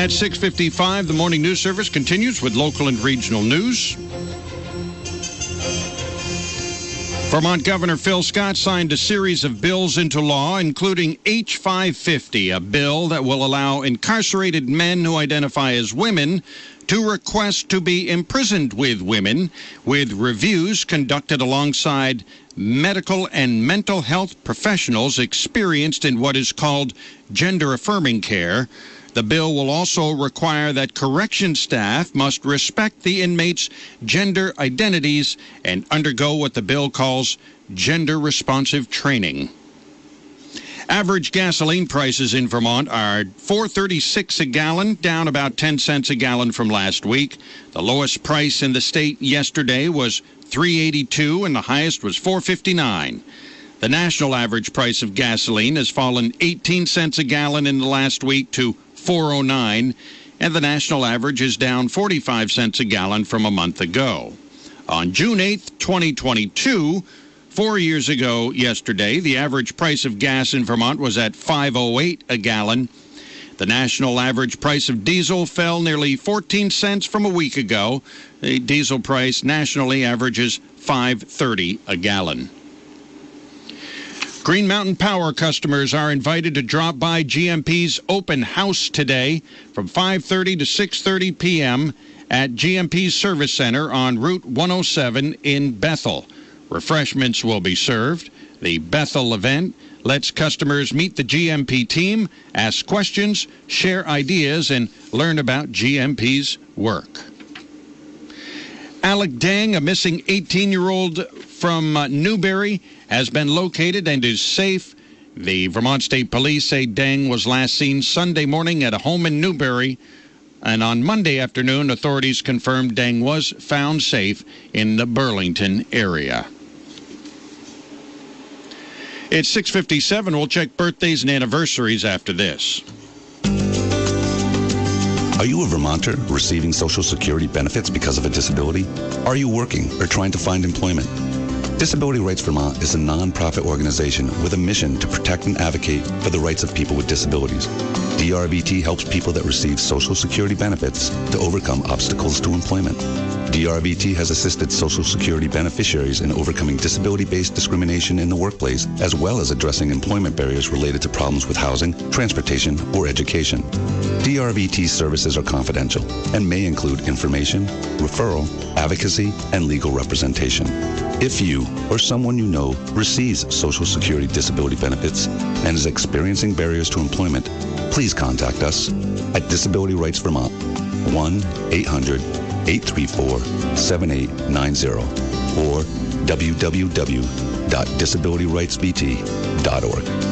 At 6:55, the morning news service continues with local and regional news. Vermont Governor Phil Scott signed a series of bills into law, including H-550, a bill that will allow incarcerated men who identify as women to request to be imprisoned with women, with reviews conducted alongside medical and mental health professionals experienced in what is called gender-affirming care. The bill will also require that correction staff must respect the inmates' gender identities and undergo what the bill calls gender-responsive training. Average gasoline prices in Vermont are $4.36 a gallon, down about 10 cents a gallon from last week. The lowest price in the state yesterday was $3.82, and the highest was $4.59. The national average price of gasoline has fallen 18 cents a gallon in the last week to $4.09, and the national average is down 45 cents a gallon from a month ago. On June 8th, 2022, 4 years ago yesterday, the average price of gas in Vermont was at $5.08 a gallon. The national average price of diesel fell nearly 14 cents from a week ago. The diesel price nationally averages $5.30 a gallon. Green Mountain Power customers are invited to drop by GMP's open house today from 5:30 to 6:30 p.m. at GMP's Service Center on Route 107 in Bethel. Refreshments will be served. The Bethel event lets customers meet the GMP team, ask questions, share ideas, and learn about GMP's work. Alec Dang, a missing 18-year-old from Newberry, has been located and is safe. The Vermont State Police say Dang was last seen Sunday morning at a home in Newberry, and on Monday afternoon, authorities confirmed Dang was found safe in the Burlington area. It's 6:57. We'll check birthdays and anniversaries after this. Are you a Vermonter receiving Social Security benefits because of a disability? Are you working or trying to find employment? Disability Rights Vermont is a non-profit organization with a mission to protect and advocate for the rights of people with disabilities. DRVT helps people that receive Social Security benefits to overcome obstacles to employment. DRVT has assisted Social Security beneficiaries in overcoming disability-based discrimination in the workplace, as well as addressing employment barriers related to problems with housing, transportation, or education. DRVT services are confidential and may include information, referral, advocacy, and legal representation. If you or someone you know receives Social Security disability benefits and is experiencing barriers to employment, please contact us at Disability Rights Vermont, 1-800-834-7890 or www.disabilityrightsvt.org.